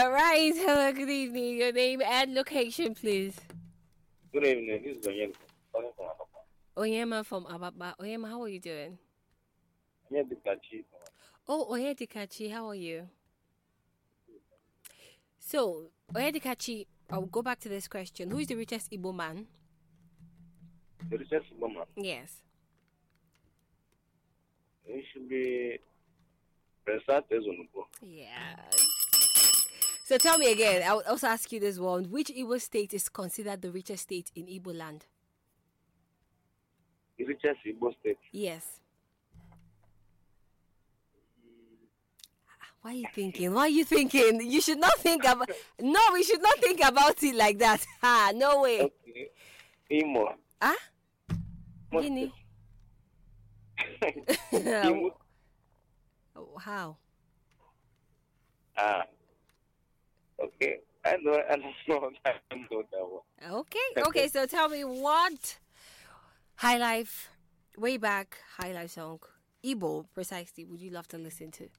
All right. Hello, good evening. Your name and location, please. Good evening. This is Onyeka calling from Apapa. Oyema from Ababa. Oyema, how are you doing? Onyeka Dikachi. Oh, Oyedikachi, how are you? So, Oyedikachi, I'll go back to this question. Who is the richest Igbo man? The richest woman. Yes. It should be Presat Ezonubo. Yeah. So tell me again, I'll also ask you this one. Which Igbo state is considered the richest state in Igbo land? The richest Igbo state. Yes. Why are you thinking? Why are you thinking? You should not think about... No, we should not think about it like that. Ha, no way. Okay. Imo. Ah? Most Guinea? Imo. Oh, how? Ah. Okay. I don't know that one. Okay, so tell me what high life, way back high life song, Igbo precisely, would you love to listen to?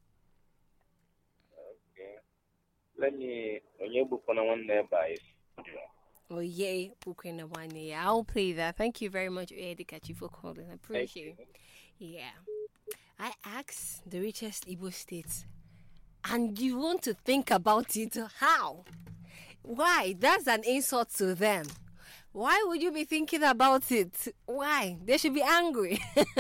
Okay. Let me Onyebu Kona one nearby. Oh, yay, Bukwena one. Yeah, I'll play that. Thank you very much, Edikachi, for calling. I appreciate it. Yeah. I asked the richest Igbo states, and you want to think about it. How? Why? That's an insult to them. Why would you be thinking about it? Why? They should be angry.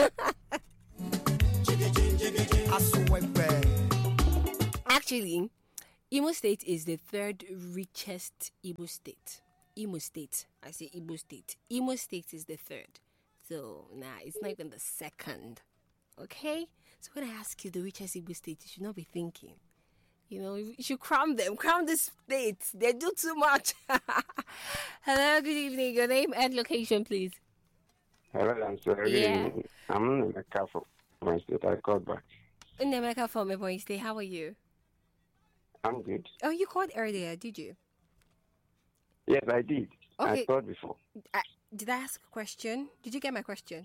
Actually, Imo State is the third richest Igbo state. Imo State. I say Igbo State. Imo State is the third. So, it's not even the second. Okay? So when I ask you the richest Igbo state, you should not be thinking. You should crown them. Crown the states. They do too much. Hello, good evening. Your name and location, please. Hello, I'm sorry. Yeah. I'm in the car from my state. I called back. In America from Ebonyi State. How are you? I'm good. Oh, you called earlier, did you? Yes, I did. Okay. I called before. Did I ask a question? Did you get my question?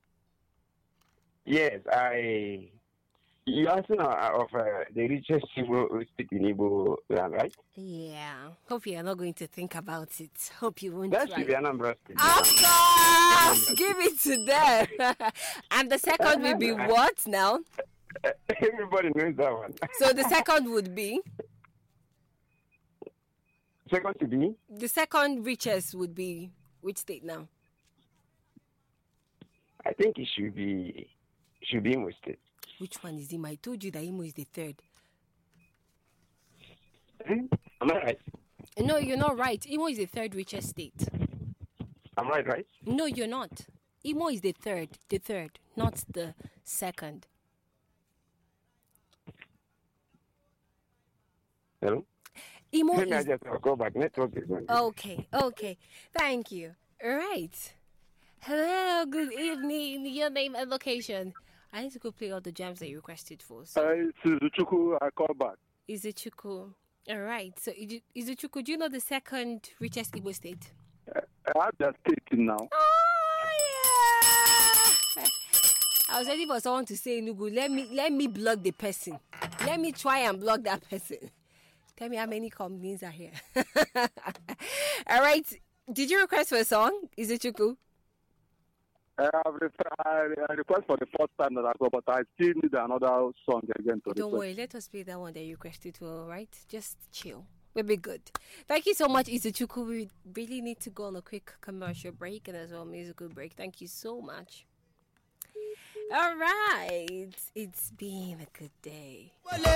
Yes, you asking of the richest Igbo state in Igbo land, right? Yeah. Hope you are not going to think about it. Hope you won't That try. should be Anambra State. Of course! Give it to them. And the second will be what now? Everybody knows that one. So the second would be? Second to be? The second richest would be which state now? I think it should be Imo State. Which one is Imo? I told you that Imo is the third. Am I right? No, you're not right. Imo is the third richest state. I'm right? No, you're not. Imo is the third, not the second. Hello? Imo Let me is... just go back. Network is on. Okay. Thank you. All right. Hello, good evening. Your name and location. I need to go play all the jams that you requested for. So. It's Izuchukwu. I call back. Izuchukwu. All right. So, Izuchukwu, do you know the second richest Igbo state? I have that state now. Oh, yeah. I was ready for someone to say, Nugu, let me block the person. Let me try and block that person. Tell me how many companies are here. All right. Did you request for a song? Izuchukwu? I request for the first time that I go, but I still need another song again to Don't request. worry, let us play that one that you requested for, all right? Just chill. We'll be good. Thank you so much, Izuchukwu. We really need to go on a quick commercial break and as well musical break. Thank you so much. All right. It's been a good day.